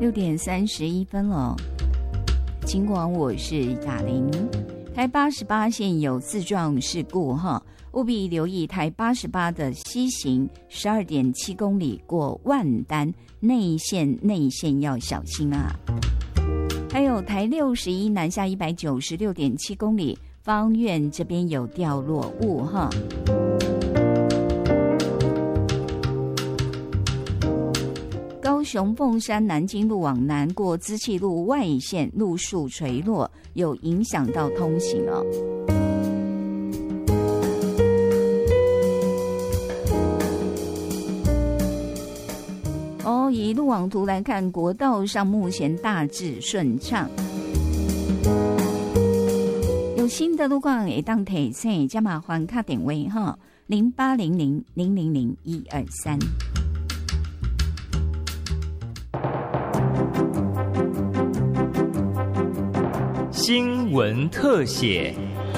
6点31分了。尽管我是雅玲，台88现有自撞事故务必留意台88的西行 12.7 公里过万丹内线要小心啊。还有台61南下 196.7 公里芳苑这边有掉落物高雄凤山南京路往南过资气路外线路树垂落，有影响到通行以路网图来看，国道上目前大致顺畅。有新的路况会当提醒，加麻烦打电话0800000123。 新闻特写。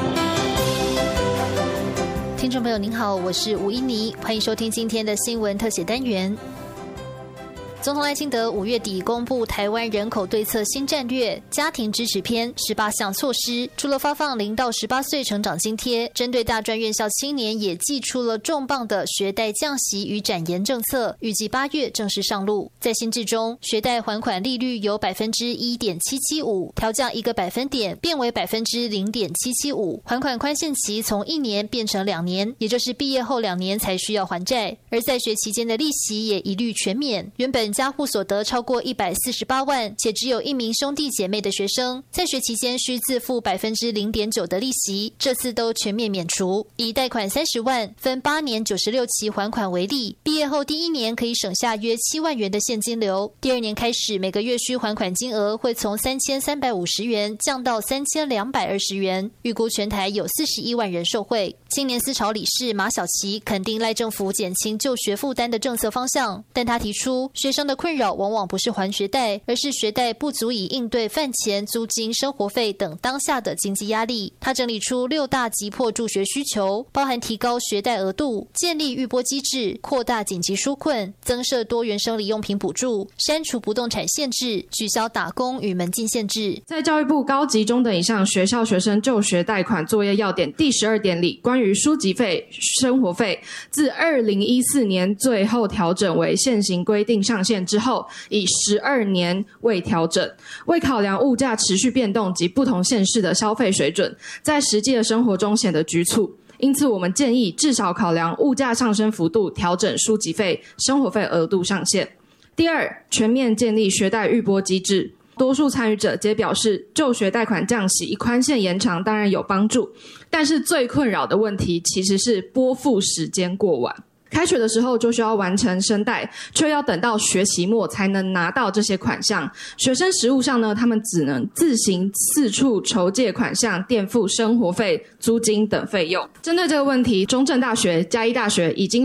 听众朋友您好，我是吴依妮，欢迎收听今天的新闻特写单元。总统赖清德5月底公布台湾人口对策新战略家庭支持篇18项措施，除了发放0到18岁成长津贴，针对大专院校青年也祭出了重磅的学贷降息与展延政策，预计8月正式上路。在新制中，学贷还款利率由 1.775% 调降1个百分点，变为 0.775%， 还款宽限期从1年变成2年，也就是毕业后2年才需要还债。而在学期间的利息也一律全免。原本家户所得超过148万，且只有1名兄弟姐妹的学生，在学期间需自付 0.9% 的利息，这次都全面免除。以贷款30万分8年96期还款为例，毕业后第1年可以省下约7万元的现金流，第2年开始每个月需还款金额会从3350元降到3220元，预估全台有41万人受惠。青年思潮理事马小琪肯定赖政府减轻就学负担的政策方向，但他提出学生的困扰往往不是还学贷，而是学贷不足以应对饭钱、租金、生活费等当下的经济压力。他整理出6大急迫助学需求，包含提高学贷额度、建立预拨机制、扩大紧急纾困、增设多元生理用品补助、删除不动产限制、取消打工与门禁限制。 在教育部高级中等以上学校学生就学贷款作业要点第12点里，关于书籍费、生活费，自2014年最后调整为现行规定上限之后，以12年未调整，为考量物价持续变动及不同县市的消费水准，在实际的生活中显得局促。因此我们建议至少考量物价上升幅度，调整书籍费、生活费额度上限。第二，全面建立学贷预拨机制。多数参与者皆表示，就学贷款降息、宽限延长当然有帮助，但是最困扰的问题其实是拨付时间过晚。开学的时候就需要完成申贷，却要等到学期末才能拿到这些款项。学生实务上呢，他们只能自行四处筹借款项，垫付生活费、租金等费用。针对这个问题，中正大学、嘉义大学已经